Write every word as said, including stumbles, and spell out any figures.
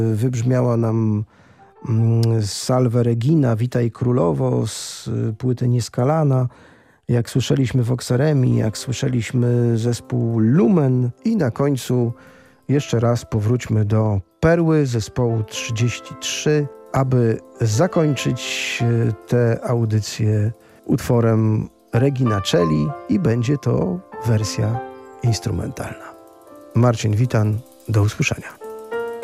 Wybrzmiała nam Salve Regina, Witaj Królowo z płyty Nieskalana. Jak słyszeliśmy Vox Eremi, jak słyszeliśmy zespół Lumen i na końcu jeszcze raz powróćmy do Perły zespołu trzydzieści trzy, aby zakończyć tę audycję utworem Regina Coeli i będzie to wersja instrumentalna. Marcin Witan, do usłyszenia.